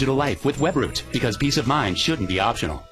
digital life with WebRoot, because peace of mind shouldn't be optional.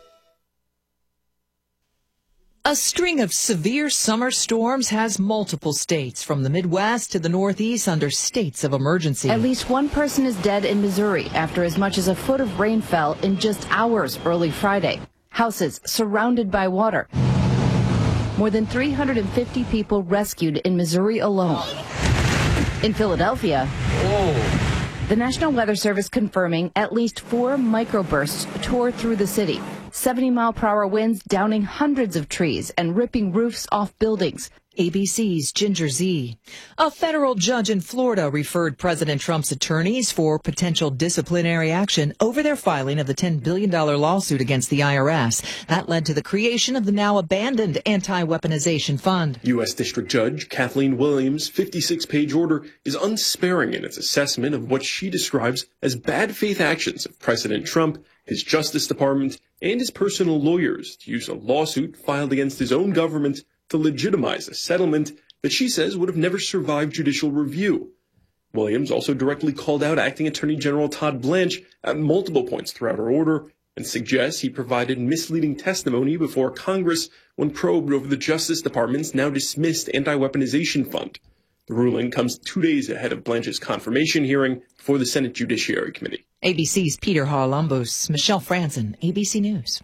A string of severe summer storms has multiple states from the Midwest to the Northeast under states of emergency. At least one person is dead in Missouri after as much as a foot of rain fell in just hours early Friday. Houses surrounded by water. More than 350 people rescued in Missouri alone. In Philadelphia, the National Weather Service confirming at least 4 microbursts tore through the city. 70-mile-per-hour winds downing hundreds of trees and ripping roofs off buildings. ABC's Ginger Z. A federal judge in Florida referred President Trump's attorneys for potential disciplinary action over their filing of the $10 billion lawsuit against the IRS. That led to the creation of the now abandoned Anti-Weaponization Fund. U.S. District Judge Kathleen Williams' 56-page order is unsparing in its assessment of what she describes as bad faith actions of President Trump, his Justice Department, and his personal lawyers to use a lawsuit filed against his own government to legitimize a settlement that she says would have never survived judicial review. Williams also directly called out Acting Attorney General Todd Blanche at multiple points throughout her order and suggests he provided misleading testimony before Congress when probed over the Justice Department's now dismissed Anti-Weaponization Fund. The ruling comes 2 days ahead of Blanche's confirmation hearing before the Senate Judiciary Committee. ABC's Peter Harlambos, Michelle Franzen, ABC News.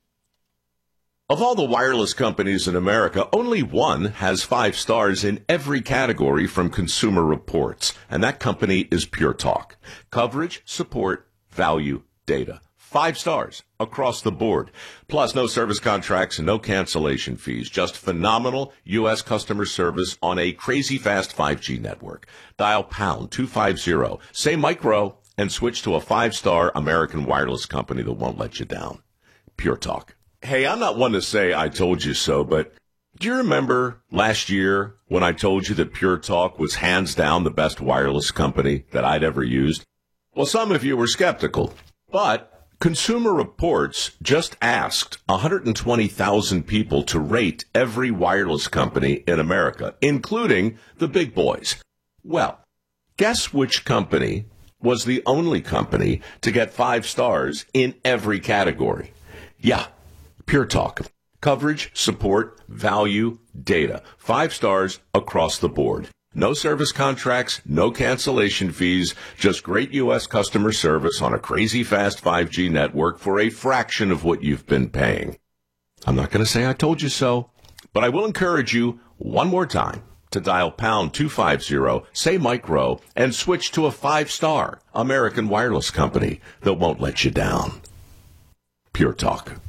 Of all the wireless companies in America, only one has 5 stars in every category from Consumer Reports, and that company is Pure Talk. Coverage, support, value, data. 5 stars across the board. Plus, no service contracts and no cancellation fees. Just phenomenal U.S. customer service on a crazy fast 5G network. Dial pound 250, say micro, and switch to a 5-star American wireless company that won't let you down. Pure Talk. Hey, I'm not one to say I told you so, but do you remember last year when I told you that Pure Talk was hands down the best wireless company that I'd ever used? Well, some of you were skeptical, but Consumer Reports just asked 120,000 people to rate every wireless company in America, including the big boys. Well, guess which company was the only company to get 5 stars in every category? Yeah, Pure Talk. Coverage, support, value, data. 5 stars across the board. No service contracts, no cancellation fees, just great U.S. customer service on a crazy fast 5G network for a fraction of what you've been paying. I'm not going to say I told you so, but I will encourage you one more time to dial pound 250, say micro, and switch to a 5-star American wireless company that won't let you down. Pure Talk.